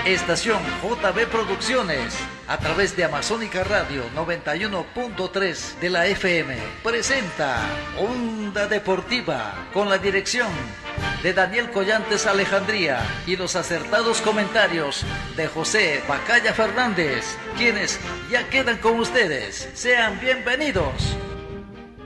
Estación JB Producciones, a través de Amazónica Radio 91.3 de la FM, presenta Onda Deportiva, con la dirección de Daniel Collantes Alejandría y los acertados comentarios de José Bacalla Fernández, quienes ya quedan con ustedes. Sean bienvenidos.